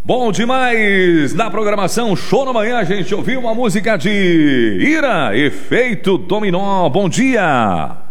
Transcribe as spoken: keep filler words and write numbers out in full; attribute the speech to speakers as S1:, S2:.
S1: Bom demais! Na programação Show na Manhã, a gente ouviu uma música de Ira, Efeito Dominó. Bom dia!